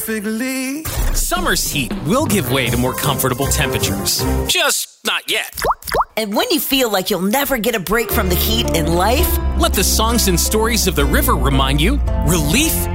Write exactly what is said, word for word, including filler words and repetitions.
perfectly. Summer's heat will give way to more comfortable temperatures. Just not yet. And when you feel like you'll never get a break from the heat in life, let the songs and stories of the river remind you, relief